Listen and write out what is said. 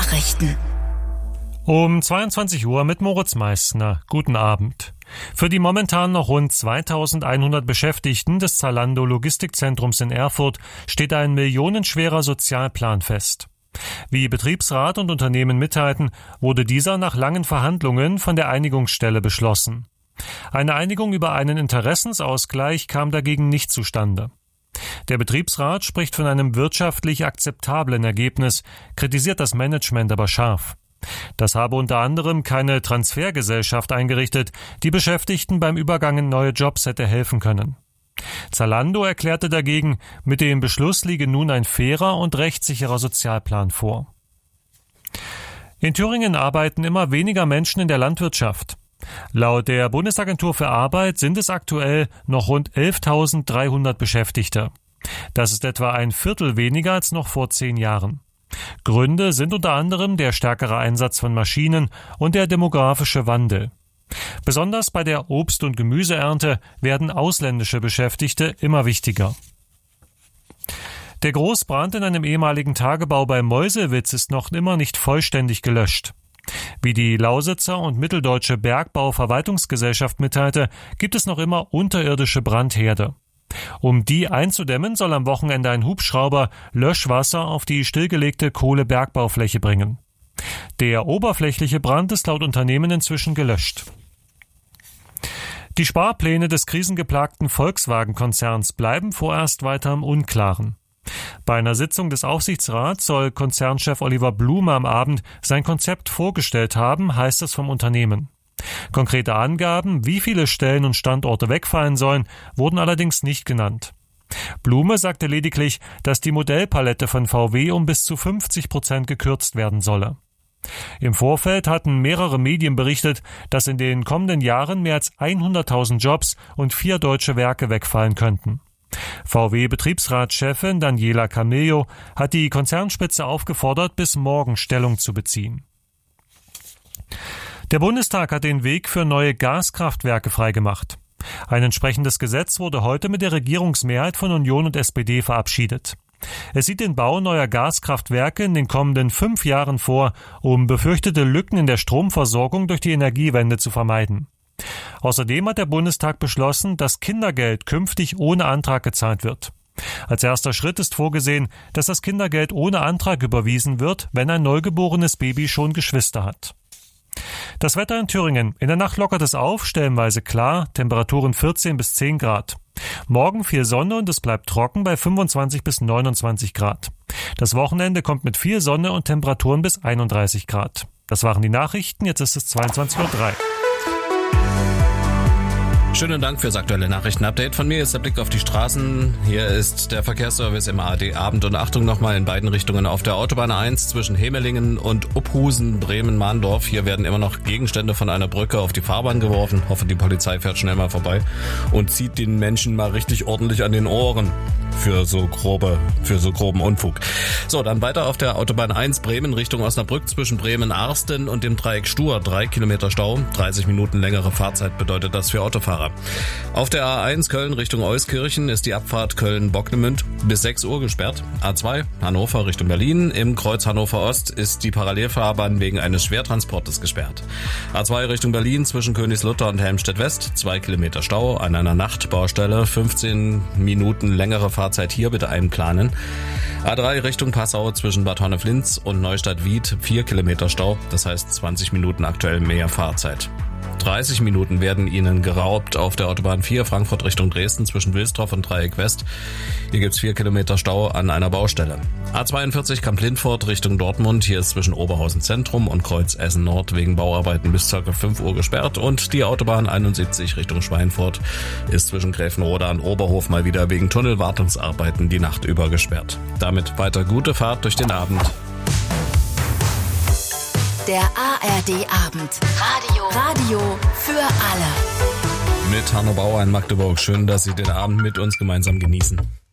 Nachrichten. Um 22 Uhr mit Moritz Meissner. Guten Abend. Für die momentan noch rund 2100 Beschäftigten des Zalando Logistikzentrums in Erfurt steht ein millionenschwerer Sozialplan fest. Wie Betriebsrat und Unternehmen mitteilten, wurde dieser nach langen Verhandlungen von der Einigungsstelle beschlossen. Eine Einigung über einen Interessensausgleich kam dagegen nicht zustande. Der Betriebsrat spricht von einem wirtschaftlich akzeptablen Ergebnis, kritisiert das Management aber scharf. Das habe unter anderem keine Transfergesellschaft eingerichtet, die Beschäftigten beim Übergang in neue Jobs hätte helfen können. Zalando erklärte dagegen, mit dem Beschluss liege nun ein fairer und rechtssicherer Sozialplan vor. In Thüringen arbeiten immer weniger Menschen in der Landwirtschaft. Laut der Bundesagentur für Arbeit sind es aktuell noch rund 11.300 Beschäftigte. Das ist etwa ein Viertel weniger als noch vor 10 Jahren. Gründe sind unter anderem der stärkere Einsatz von Maschinen und der demografische Wandel. Besonders bei der Obst- und Gemüseernte werden ausländische Beschäftigte immer wichtiger. Der Großbrand in einem ehemaligen Tagebau bei Meuselwitz ist noch immer nicht vollständig gelöscht. Wie die Lausitzer und Mitteldeutsche Bergbauverwaltungsgesellschaft mitteilte, gibt es noch immer unterirdische Brandherde. Um die einzudämmen, soll am Wochenende ein Hubschrauber Löschwasser auf die stillgelegte Kohlebergbaufläche bringen. Der oberflächliche Brand ist laut Unternehmen inzwischen gelöscht. Die Sparpläne des krisengeplagten Volkswagen-Konzerns bleiben vorerst weiter im Unklaren. Bei einer Sitzung des Aufsichtsrats soll Konzernchef Oliver Blume am Abend sein Konzept vorgestellt haben, heißt es vom Unternehmen. Konkrete Angaben, wie viele Stellen und Standorte wegfallen sollen, wurden allerdings nicht genannt. Blume sagte lediglich, dass die Modellpalette von VW um bis zu 50% gekürzt werden solle. Im Vorfeld hatten mehrere Medien berichtet, dass in den kommenden Jahren mehr als 100.000 Jobs und 4 deutsche Werke wegfallen könnten. VW-Betriebsratschefin Daniela Camillo hat die Konzernspitze aufgefordert, bis morgen Stellung zu beziehen. Der Bundestag hat den Weg für neue Gaskraftwerke freigemacht. Ein entsprechendes Gesetz wurde heute mit der Regierungsmehrheit von Union und SPD verabschiedet. Es sieht den Bau neuer Gaskraftwerke in den kommenden 5 Jahren vor, um befürchtete Lücken in der Stromversorgung durch die Energiewende zu vermeiden. Außerdem hat der Bundestag beschlossen, dass Kindergeld künftig ohne Antrag gezahlt wird. Als erster Schritt ist vorgesehen, dass das Kindergeld ohne Antrag überwiesen wird, wenn ein neugeborenes Baby schon Geschwister hat. Das Wetter in Thüringen. In der Nacht lockert es auf, stellenweise klar, Temperaturen 14 bis 10 Grad. Morgen viel Sonne und es bleibt trocken bei 25 bis 29 Grad. Das Wochenende kommt mit viel Sonne und Temperaturen bis 31 Grad. Das waren die Nachrichten, jetzt ist es 22:03 Uhr. Schönen Dank fürs aktuelle Nachrichtenupdate. Von mir ist der Blick auf die Straßen. Hier ist der Verkehrsservice im ARD-Abend. Und Achtung nochmal in beiden Richtungen auf der Autobahn 1 zwischen Hemelingen und Uphusen, Bremen-Mahndorf. Hier werden immer noch Gegenstände von einer Brücke auf die Fahrbahn geworfen. Hoffe, die Polizei fährt schnell mal vorbei und zieht den Menschen mal richtig ordentlich an den Ohren für so groben Unfug. So, dann weiter auf der Autobahn 1 Bremen Richtung Osnabrück zwischen Bremen-Arsten und dem Dreieck Stur. 3 Kilometer Stau, 30 Minuten längere Fahrzeit bedeutet das für Autofahrer. Auf der A1 Köln Richtung Euskirchen ist die Abfahrt Köln-Bocknemünd bis 6 Uhr gesperrt. A2 Hannover Richtung Berlin. Im Kreuz Hannover Ost ist die Parallelfahrbahn wegen eines Schwertransportes gesperrt. A2 Richtung Berlin zwischen Königslutter und Helmstedt West. 2 Kilometer Stau an einer Nachtbaustelle. 15 Minuten längere Fahrzeit hier bitte einplanen. A3 Richtung Passau zwischen Bad Honneflinz und Neustadt-Wied. 4 Kilometer Stau. Das heißt 20 Minuten aktuell mehr Fahrzeit. 30 Minuten werden Ihnen geraubt auf der Autobahn 4 Frankfurt Richtung Dresden zwischen Wilsdorf und Dreieck West. Hier gibt's 4 Kilometer Stau an einer Baustelle. A42 Kamp-Lindfort Richtung Dortmund. Hier ist zwischen Oberhausen Zentrum und Kreuz Essen Nord wegen Bauarbeiten bis ca. 5 Uhr gesperrt. Und die Autobahn 71 Richtung Schweinfurt ist zwischen Gräfenroda und Oberhof mal wieder wegen Tunnelwartungsarbeiten die Nacht über gesperrt. Damit weiter gute Fahrt durch den Abend. Der ARD-Abend. Radio für alle. Mit Hanno Bauer in Magdeburg. Schön, dass Sie den Abend mit uns gemeinsam genießen.